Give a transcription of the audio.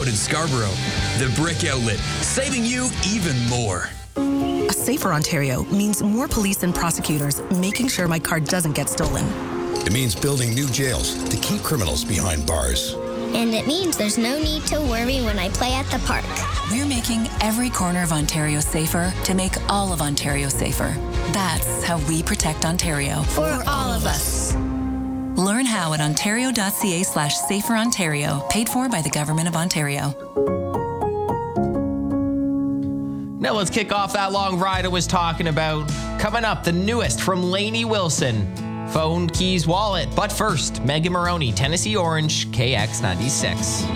out in Scarborough. The Brick Outlet, saving you even more. A safer Ontario means more police and prosecutors making sure my car doesn't get stolen. It means building new jails to keep criminals behind bars. And it means there's no need to worry when I play at the park. We're making every corner of Ontario safer to make all of Ontario safer. That's how we protect Ontario. For all of us. Learn how at ontario.ca/saferontario, paid for by the Government of Ontario. Now let's kick off that long ride I was talking about. Coming up, the newest from Lainey Wilson. Phone, keys, wallet. But first, Megan Maroney, Tennessee Orange, KX96.